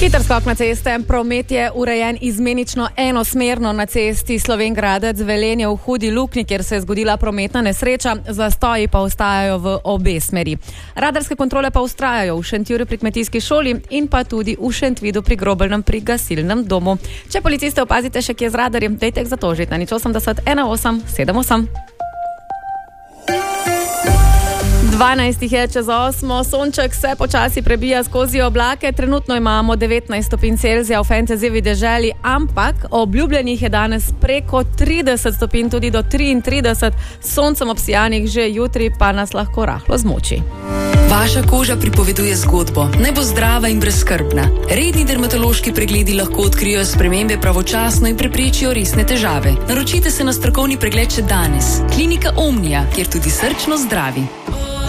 Hiter skok na ceste. Promet je urejen izmenično enosmerno na cesti Slovenj-Gradec-Velenje v Hudi Luknji, kjer se je zgodila prometna nesreča. Zastoji pa ostajajo v obe smeri. Radarske kontrole pa ustrajajo v Šentjurju pri kmetijski šoli in pa tudi v Šentvidu pri Grobelnem pri gasilnem domu. Če policiste opazite še kje z radarjem, dejte jih zatožiti na 080 1878. 12 je čez 8, sonček se počasi prebija skozi oblake, trenutno imamo 19 stopinj Celzija v Fantasy deželi, ampak obljubljenih je danes preko 30 stopinj, tudi do 33, soncem obsijanih že jutri pa nas lahko rahlo zmoči. Vaša koža pripoveduje zgodbo, naj bo zdrava in brezskrbna. Redni dermatološki pregledi lahko odkrijo spremembe pravočasno in preprečijo resne težave. Naročite se na strokovni pregled še danes. Klinika Omnia, kjer tudi srčno zdravi.